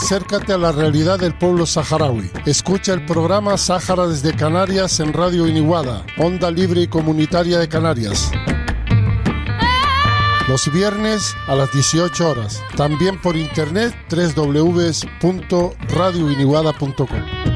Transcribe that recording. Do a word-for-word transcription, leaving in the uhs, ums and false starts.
acércate a la realidad del pueblo saharaui. Escucha el programa Sáhara desde Canarias en Radio Iniguada, onda libre y comunitaria de Canarias. Los viernes a las dieciocho horas. También por internet doble u doble u doble u punto radio iniguada punto com.